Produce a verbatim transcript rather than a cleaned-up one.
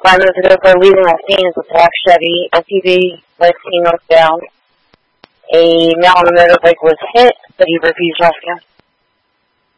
Five minutes ago, for leaving the scene is a black Chevy S U V, left seen northbound. A male on the motorbike was hit, but he refused rescue.